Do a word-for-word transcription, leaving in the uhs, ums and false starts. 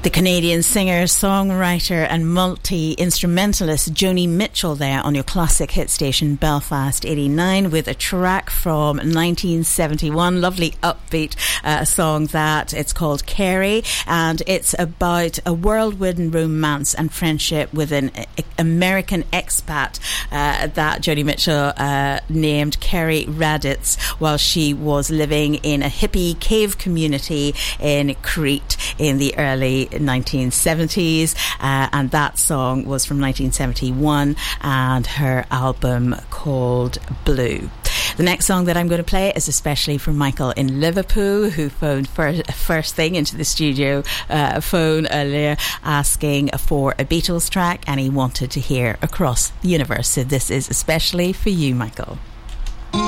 The Canadian singer, songwriter and multi-instrumentalist Joni Mitchell there on your classic hit station Belfast eighty-nine with a track from nineteen seventy-one. Lovely upbeat uh, song that it's called Carrie, and it's about a whirlwind romance and friendship with an American expat uh, that Joni Mitchell uh, named Carrie Raditz while she was living in a hippie cave community in Crete in the early nineteen seventies, uh, and that song was from nineteen seventy-one and her album called Blue. The next song that I'm going to play is especially for Michael in Liverpool, who phoned first, first thing into the studio uh, phone earlier asking for a Beatles track, and he wanted to hear Across the Universe. So this is especially for you, Michael.